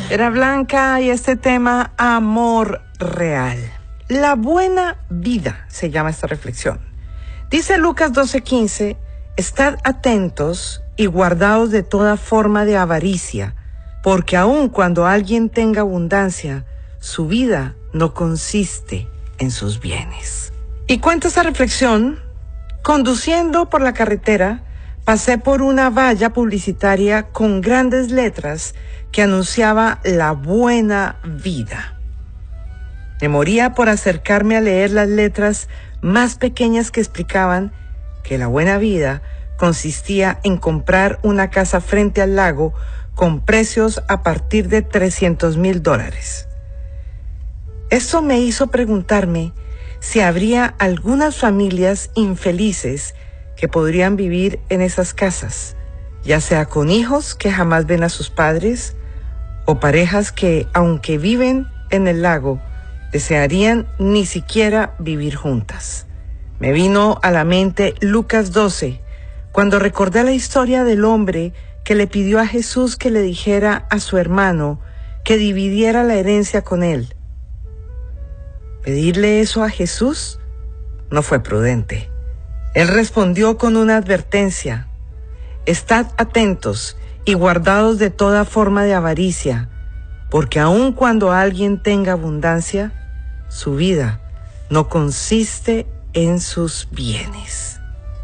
Era Blanca y este tema, amor real. La buena vida se llama esta reflexión. Dice Lucas 12:15, estad atentos y guardaos de toda forma de avaricia, porque aun cuando alguien tenga abundancia, su vida no consiste en sus bienes. Y cuento esta reflexión, conduciendo por la carretera, pasé por una valla publicitaria con grandes letras que anunciaba la buena vida. Me moría por acercarme a leer las letras más pequeñas que explicaban que la buena vida consistía en comprar una casa frente al lago con precios a partir de $300,000. Esto me hizo preguntarme si habría algunas familias infelices que podrían vivir en esas casas, ya sea con hijos que jamás ven a sus padres, o parejas que, aunque viven en el lago, desearían ni siquiera vivir juntas. Me vino a la mente Lucas 12, cuando recordé la historia del hombre que le pidió a Jesús que le dijera a su hermano que dividiera la herencia con él. Pedirle eso a Jesús no fue prudente. Él respondió con una advertencia: estad atentos y guardados de toda forma de avaricia, porque aun cuando alguien tenga abundancia, su vida no consiste en sus bienes.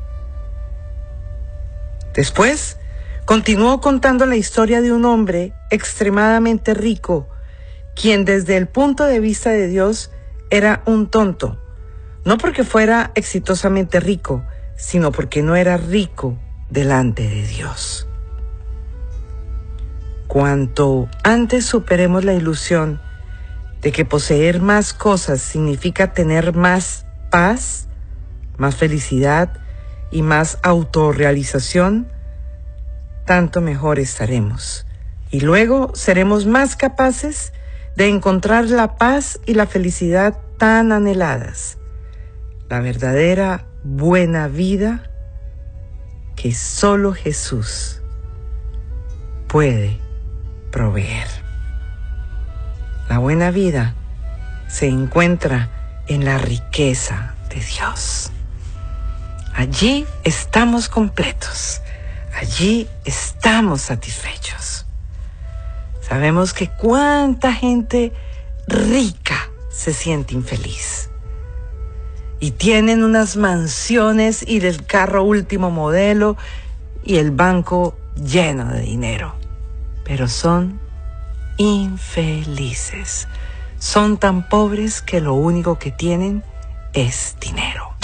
Después, continuó contando la historia de un hombre extremadamente rico, quien desde el punto de vista de Dios era un tonto, no porque fuera exitosamente rico, sino porque no era rico delante de Dios. Cuanto antes superemos la ilusión de que poseer más cosas significa tener más paz, más felicidad y más autorrealización, tanto mejor estaremos. Y luego seremos más capaces de encontrar la paz y la felicidad tan anheladas, la verdadera buena vida que solo Jesús puede proveer. La buena vida se encuentra en la riqueza de Dios. Allí estamos completos, allí estamos satisfechos. Sabemos que cuánta gente rica se siente infeliz. Y tienen unas mansiones y el carro último modelo y el banco lleno de dinero. Pero son infelices. Son tan pobres que lo único que tienen es dinero.